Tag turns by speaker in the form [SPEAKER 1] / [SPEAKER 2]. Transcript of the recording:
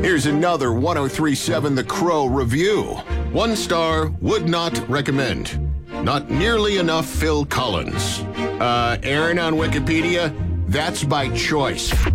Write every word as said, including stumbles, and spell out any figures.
[SPEAKER 1] Here's another one oh three point seven The Crow review. One star, would not recommend. Not nearly enough Phil Collins. Uh, Aaron on Wikipedia, that's by choice.